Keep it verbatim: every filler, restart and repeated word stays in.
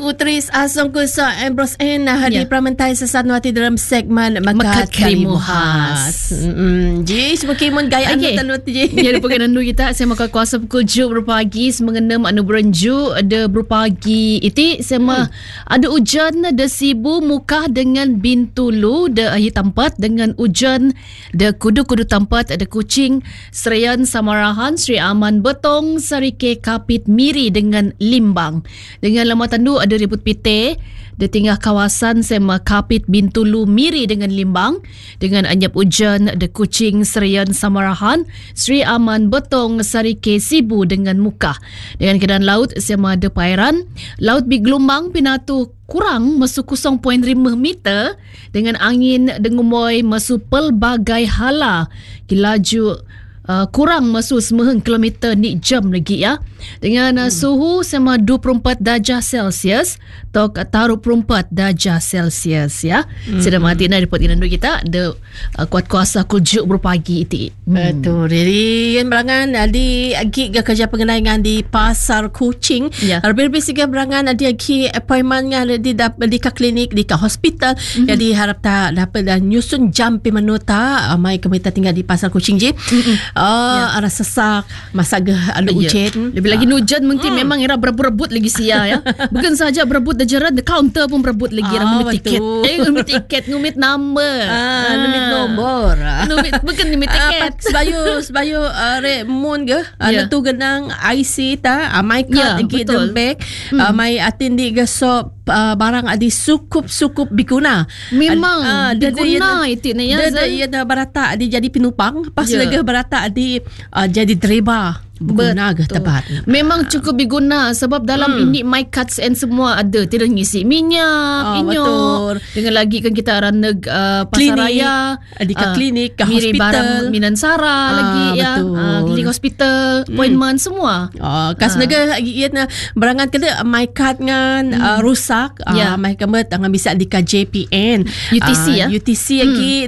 Utris Asam Kusa Ambrose N Hadi Ya. Pramantai Sesanuati dalam segmen Mekat Mekat Karimu Karimu Khas. Hmm, Ji, semua kimun gaya anu Okey. talut Ji. Ya, lupa anu kita saya makan kuasa pukul Ju berpagi semengenam anu berenju ada berpagi iti sama hmm. ada hujan ada sibu muka dengan bintulu ada ahi tempat dengan hujan ada kudu-kudu tempat ada kucing Serayan Samarahan Sri Aman Betong Sarike Kapit Miri dengan Limbang dengan lama tandu ada ribut pite di tengah kawasan Sema Kapit Bintulu Miri dengan Limbang dengan anyap hujan ada kucing Serayan Samarahan Sri Aman Betong Sarike Sibu dengan Muka dengan keadaan laut Sema ada pairan laut bigelombang pinatu kurang masuk kosong perpuluhan lima meter dengan angin dengumoy masuk pelbagai hala kilaju Uh, kurang masuk sembilan kilometer ni jam lagi ya. Dengan uh, hmm. suhu sama dua puluh empat darjah Celsius atau taruh dua puluh empat darjah Celsius ya. Hmm. Sudah mati nak report inandu kita ada uh, kuat kuasa kujuk berpagi itu. Hmm. Betul. Jadi yang berangan di agi kerja pengenaian di Pasar Kucing. Ya. Lebih-lebih siga berangan di agi appointmentnya di di ke klinik di ke hospital. Mm-hmm. Jadi harap tak dapat dan nyusun jam pemenuta mai kita tinggal di Pasar Kucing je. Mm-hmm. Oh, ya. Ada sesak, masaga ada ya. hujan. Lebih lagi hujan mungkin hmm. memang era berebut-rebut lagi sia ya. Bukan saja berebut dajaran, the counter pun berebut lagi ah, ngumit tiket. Eh ngumit tiket, ngumit number. Ah, ah. ngumit nombor. Ngumit bukan ngumit tiket. Ah, sebayu sebayu uh, re moon ke? Anu Yeah. tu genang I C ta, uh, my card Ya, gi betul. dembek, Hmm. uh, my atin di gesop uh, barang adi sukup-sukup biguna. Memang uh, biguna itu ni ya. Dia dia dah berata di jadi penumpang, pas Ya. lagi berata di uh, jadi driver. Berguna ke tepat. Memang cukup berguna sebab dalam hmm. ini my cards and semua ada tidak ngisi minyak, oh, minyak. Betul. Dengan lagi kan kita rana uh, pasar klinik, raya di ke uh, klinik, ke mirip hospital. Barang Minansara ah, lagi ya. Uh, klinik hospital, appointment hmm. semua. Oh, kas uh. naga iat na berangan kena my card ngan hmm. uh, rusak. Ah, yeah. uh, mai kemet dengan bisa di ke J P N. U T C uh, ya. U T C lagi. Hmm.